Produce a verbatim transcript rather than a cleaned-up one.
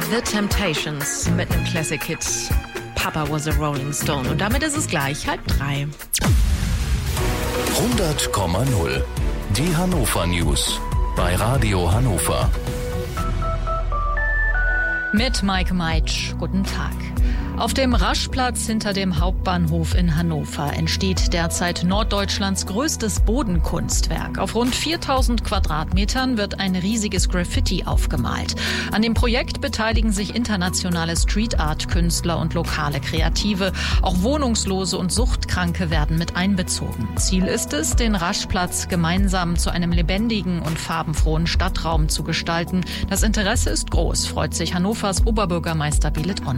The Temptations mit einem Classic-Hit Papa Was a Rolling Stone. Und damit ist es gleich halb drei. hundert Komma null. Die Hannover News bei Radio Hannover. Mit Maike Meitsch. Guten Tag. Auf dem Raschplatz hinter dem Hauptbahnhof in Hannover entsteht derzeit Norddeutschlands größtes Bodenkunstwerk. Auf rund viertausend Quadratmetern wird ein riesiges Graffiti aufgemalt. An dem Projekt beteiligen sich internationale Street-Art-Künstler und lokale Kreative. Auch Wohnungslose und Suchtkranke werden mit einbezogen. Ziel ist es, den Raschplatz gemeinsam zu einem lebendigen und farbenfrohen Stadtraum zu gestalten. Das Interesse ist groß, freut sich Hannovers Oberbürgermeister Belit Onner.